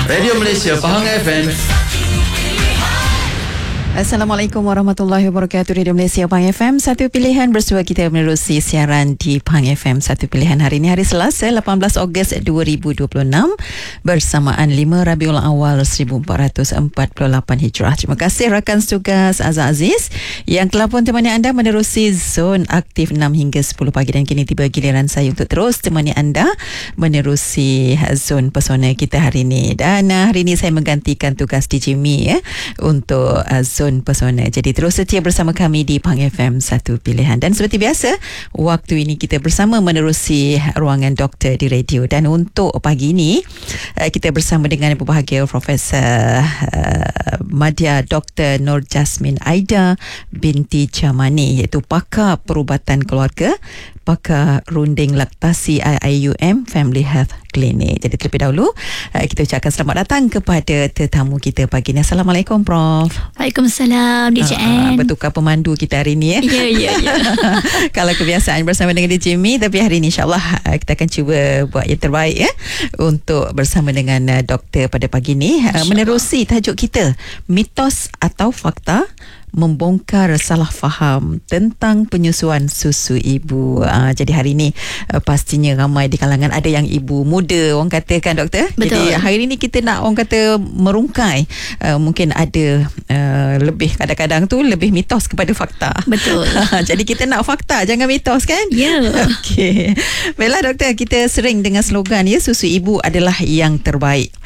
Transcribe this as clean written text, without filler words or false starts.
Radio Malaysia Pahang FM. Assalamualaikum warahmatullahi wabarakatuh. Radio Malaysia Pahang FM, satu pilihan bersua kita menerusi siaran di Pahang FM. Satu pilihan hari ini hari Selasa 18 Ogos 2026 bersamaan 5 Rabiul Awal 1448 Hijrah. Terima kasih rakan tugas Azza Aziz yang telah pun temani anda menerusi zon aktif 6 hingga 10 pagi, dan kini tiba giliran saya untuk terus temani anda menerusi zon pesona kita hari ini. Dan hari ini saya menggantikan tugas DJ Mi untuk zon pesona. Jadi terus setia bersama kami di Pahang FM, satu pilihan. Dan seperti biasa, waktu ini kita bersama menerusi ruangan doktor di radio. Dan untuk pagi ini kita bersama dengan Ibu Bahagia Profesor Madya Dr. Nur Jasmine Aida binti Chamani, iaitu pakar perubatan keluarga, pakar runding laktasi IUM Family Health Clinic. Jadi terlebih dahulu kita ucapkan selamat datang kepada tetamu kita pagi ini. Assalamualaikum Prof. Waalaikumsalam DJ Ann. Bertukar pemandu kita hari ini Ya. Kalau kebiasaan bersama dengan DJ Mi, tapi hari ini insyaAllah kita akan cuba buat yang terbaik untuk bersama dengan doktor pada pagi ini, menerusi tajuk kita, mitos atau fakta membongkar salah faham tentang penyusuan susu ibu. Jadi hari ini pastinya ramai di kalangan, ada yang ibu muda orang katakan doktor. Betul. Jadi hari ini kita nak orang kata merungkai, mungkin ada lebih, kadang-kadang tu lebih mitos kepada fakta. Betul. Jadi kita nak fakta, jangan mitos kan? Ya. Okey. Baiklah doktor, kita sering dengan slogan susu ibu adalah yang terbaik.